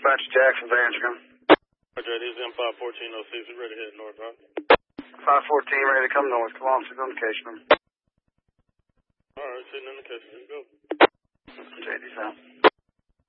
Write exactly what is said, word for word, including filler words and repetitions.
Dispatch Jackson, Vandergrim. Roger, he's in five fourteen oh six. We're ready to head north, right? five fourteen, ready to come north. Come on, signal indication. All right, signal indication. Let's go. J D's out.